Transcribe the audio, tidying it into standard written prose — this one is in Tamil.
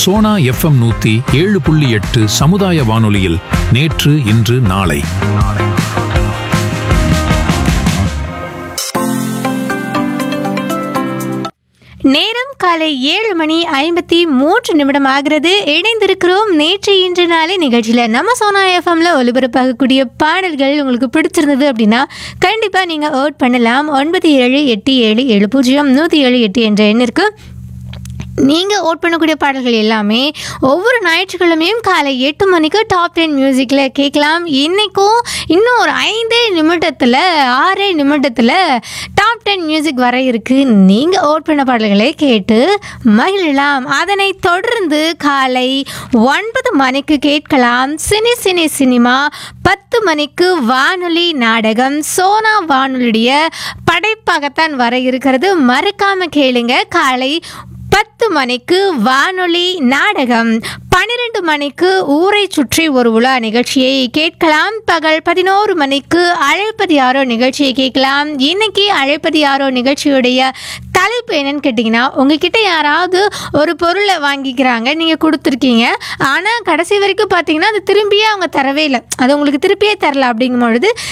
சோனா FM 107.8 சமுதாய வானொலியில் நேற்று இன்று நாளை. நேரம் காலை 7:53 ஆகிறது. இணைந்திருக்கிறோம் நேற்று இன்று நாளை நிகழ்ச்சியில். நம்ம சோனா எஃப்எம்ல ஒலிபரப்பாகக்கூடிய பாடல்கள் உங்களுக்கு பிடிச்சிருந்தது அப்படின்னா கண்டிப்பாக நீங்கள் ஓட் பண்ணலாம். 9787700178 என்ற எண்ணிற்கு நீங்கள் ஓட் பண்ணக்கூடிய பாடல்கள் எல்லாமே ஒவ்வொரு ஞாயிற்றுக்கிழமையும் காலை 8 மணிக்கு டாப் 10 மியூசிக்கில் கேட்கலாம். இன்றைக்கும் இன்னும் ஒரு 6 நிமிடத்தில் டாப் 10 மியூசிக் வர இருக்குது. நீங்கள் ஓட் பண்ண பாடல்களை கேட்டு மகிழலாம். அதனை தொடர்ந்து காலை 9 மணிக்கு கேட்கலாம் சினிமா. 10 மணிக்கு வானொலி நாடகம் சோனா வானொலியுடைய படைப்பாகத்தான் வர இருக்கிறது. மறக்காம கேளுங்க. காலை 10 மணிக்கு வானொலி நாடகம். 12 மணிக்கு ஊரை சுற்றி ஒரு உலா நிகழ்ச்சியை கேட்கலாம். பகல் 11 மணிக்கு அழைப்பது யாரோ நிகழ்ச்சியை கேட்கலாம். இன்னைக்கு அழைப்பது யாரோ நிகழ்ச்சியுடைய தலைப்பு என்னன்னு கேட்டிங்கன்னா, உங்ககிட்ட யாராவது ஒரு பொருளை வாங்கிக்கிறாங்க, நீங்கள் கொடுத்துருக்கீங்க, ஆனால் கடைசி வரைக்கும் பார்த்தீங்கன்னா அது திரும்பியே அவங்க தரவே இல்லை, அது உங்களுக்கு திருப்பியே தரல. அப்படிங்கும் பொழுது